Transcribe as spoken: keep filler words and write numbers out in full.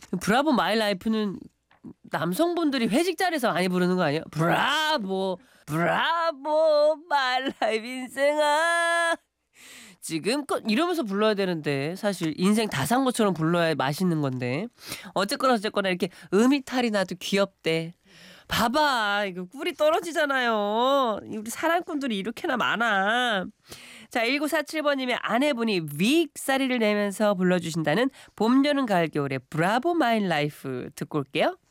브라보 마이 라이프는 남성분들이 회식 자리에서 많이 부르는 거 아니에요? 브라보 브라보 마이 라이프 인생아 지금껏 이러면서 불러야 되는데 사실 인생 다 산 것처럼 불러야 맛있는 건데 어쨌거나 어쨌거나 이렇게 음이탈이 나도 귀엽대. 봐봐 이거 꿀이 떨어지잖아요. 우리 사랑꾼들이 이렇게나 많아. 자 일구사칠 번님의 아내분이 윅사리를 내면서 불러주신다는 봄, 여름, 가을, 겨울의 브라보 마이 라이프 듣고 올게요.